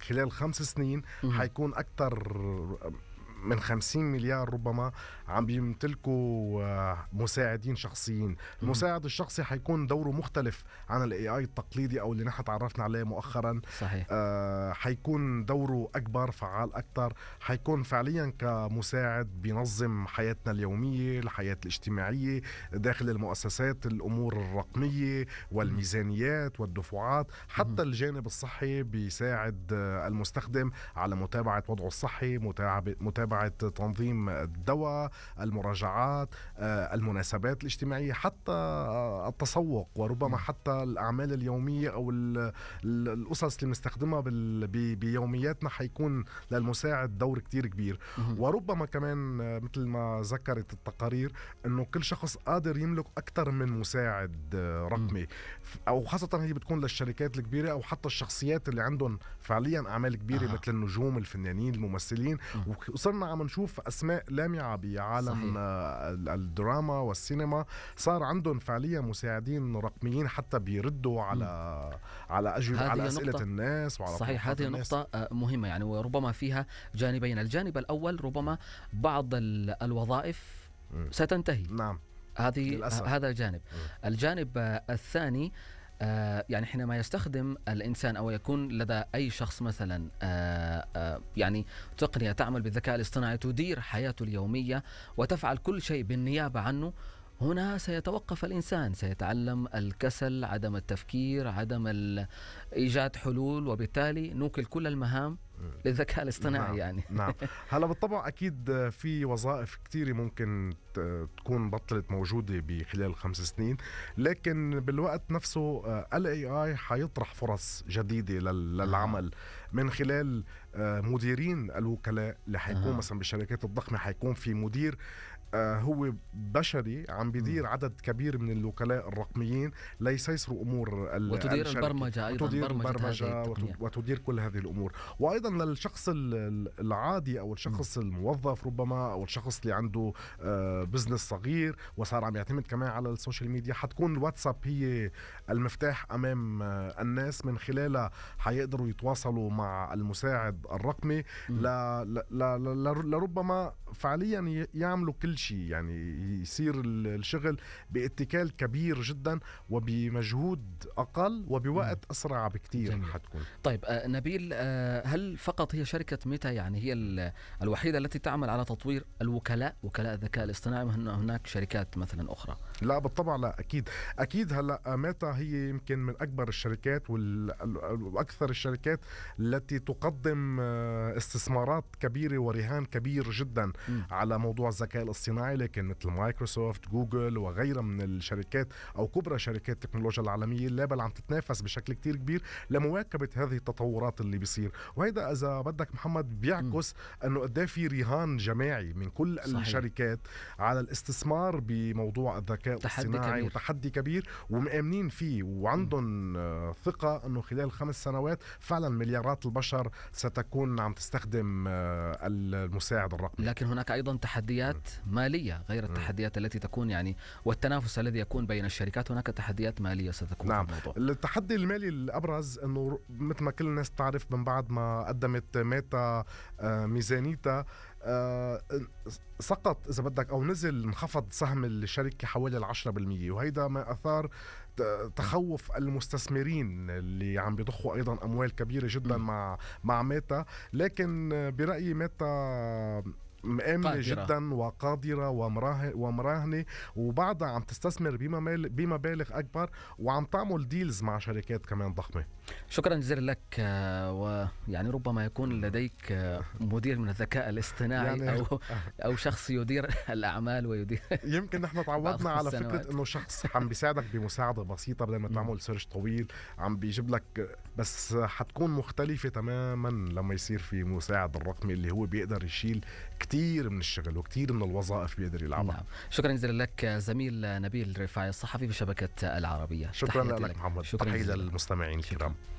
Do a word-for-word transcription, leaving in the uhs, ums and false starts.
خلال خمس سنين حيكون أكثر من خمسين مليار ربما عم بيمتلكوا مساعدين شخصيين. المساعد الشخصي حيكون دوره مختلف عن الاي اي التقليدي او اللي نحن تعرفنا عليه مؤخرا. صحيح. آه حيكون دوره اكبر، فعال اكثر، حيكون فعليا كمساعد بينظم حياتنا اليوميه، الحياه الاجتماعيه داخل المؤسسات، الامور الرقميه والميزانيات والدفعات، حتى الجانب الصحي بيساعد المستخدم على متابعه وضعه الصحي، متابعه متابعة تنظيم الدواء، المراجعات، المناسبات الاجتماعية، حتى التسوق، وربما حتى الأعمال اليومية أو الأسس اللي بنستخدمها بيومياتنا حيكون للمساعد دور كتير كبير. وربما كمان مثل ما ذكرت التقارير أنه كل شخص قادر يملك أكثر من مساعد رقمي، أو خاصة هي بتكون للشركات الكبيرة أو حتى الشخصيات اللي عندهم فعليا أعمال كبيرة آه. مثل النجوم، الفنانين، الممثلين. وصرنا عم نشوف أسماء لامعة بعالم صحيح. الدراما والسينما صار عندهم فعليا مساعدين رقميين حتى بيردوا على م. على أجوبة على أسئلة الناس وعلى صحيح. هذه الناس. نقطة مهمة يعني، وربما فيها جانبين. الجانب الأول ربما بعض الوظائف م. ستنتهي. نعم. هذه هذا جانب. م. الجانب الثاني آه يعني حينما يستخدم الإنسان أو يكون لدى أي شخص مثلا آه آه يعني تقنية تعمل بالذكاء الاصطناعي تدير حياته اليومية وتفعل كل شيء بالنيابة عنه، هنا سيتوقف الإنسان، سيتعلم الكسل، عدم التفكير، عدم إيجاد حلول، وبالتالي نوكل كل المهام للذكاء الاصطناعي. نعم. يعني نعم. هلا بالطبع أكيد في وظائف كتيرة ممكن تكون بطلت موجودة بخلال خمس سنين، لكن بالوقت نفسه ال إي آي حيطرح فرص جديدة للعمل من خلال مديرين الوكلاء اللي حيكون مثلا بالشركات الضخمة حيكون في مدير هو بشري عم بيدير عدد كبير من الوكلاء الرقميين ليسيسروا أمور وتدير البرمجة أيضا، وتدير البرمجة وتدير كل هذه الأمور. وأيضا للشخص العادي أو الشخص م. الموظف ربما أو الشخص اللي عنده بزنس صغير وصار عم يعتمد كمان على السوشيال ميديا، حتكون الواتساب هي المفتاح أمام الناس، من خلالها حيقدروا يتواصلوا مع المساعد الرقمي لربما فعليا يعملوا كل شيء، يعني يصير الشغل باتكال كبير جدا وبمجهود أقل وبوقت أسرع بكتير حتكون. طيب آه نبيل، آه هل فقط هي شركة ميتا يعني هي الوحيدة التي تعمل على تطوير الوكلاء وكلاء الذكاء الاصطناعي، هناك شركات مثلا أخرى؟ لا بالطبع لا، أكيد أكيد. هلأ ميتا هي يمكن من أكبر الشركات وأكثر الشركات التي تقدم استثمارات كبيرة ورهان كبير جدا م. على موضوع الذكاء الاصطناعي، لكن مثل مايكروسوفت، جوجل وغيرها من الشركات أو كبرى شركات التكنولوجيا العالمية اللي عم تتنافس بشكل كتير كبير لمواكبة هذه التطورات اللي بيصير. وهيدا إذا بدك محمد بيعكس أنه قد ايه في رهان جماعي من كل صحيح. الشركات على الاستثمار بموضوع الذكاء الاصطناعي، وتحدي كبير ومآمنين فيه وعندهم م. ثقة أنه خلال خمس سنوات فعلا مليارات البشر ستكون عم تستخدم المساعد الرقمي. لكن هناك أيضا تحديات مالية غير التحديات التي تكون يعني والتنافس الذي يكون بين الشركات، هناك تحديات مالية ستكون نعم. في الموضوع. التحدي المالي الأبرز أنه مثل ما كل الناس تعرف من بعد ما قدمت ميتا ميزانيتها سقط إذا بدك أو نزل انخفض سهم الشركة حوالي العشرة بالمية، وهيدا ما أثار تخوف المستثمرين اللي عم بيضخوا أيضا أموال كبيرة جدا م. مع مع ميتا. لكن برأيي ميتا مآمنة جدا وقادرة ومراهنة، وبعدها عم تستثمر بمبالغ أكبر وعم تعمل ديلز مع شركات كمان ضخمة. شكرا جزيلا لك. ويعني ربما يكون لديك مدير من الذكاء الاصطناعي يعني أو أو شخص يدير الأعمال ويدير يمكن نحن تعودنا على فكرة إنه شخص عم بيساعدك بمساعدة بسيطة بدل ما تعمل سيرش طويل عم بيجيب لك، بس حتكون مختلفة تماما لما يصير في مساعد الرقمي اللي هو بيقدر يشيل كتير من الشغل وكتير من الوظائف بيقدر يلعبها. نعم. شكرا جزيلا لك زميل نبيل رفاعي الصحفي بشبكة العربية. شكرا لك محمد. شكرا للمستمعين الكرام.